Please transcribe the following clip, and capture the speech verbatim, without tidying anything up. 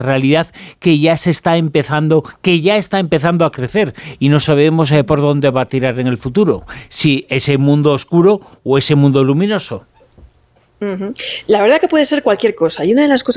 realidad que ya se está empezando, que ya está empezando a crecer y no sabemos eh, por dónde va a tirar en el futuro, si ese mundo oscuro o ese mundo luminoso. Uh-huh. La verdad que puede ser cualquier cosa, y una de las cosas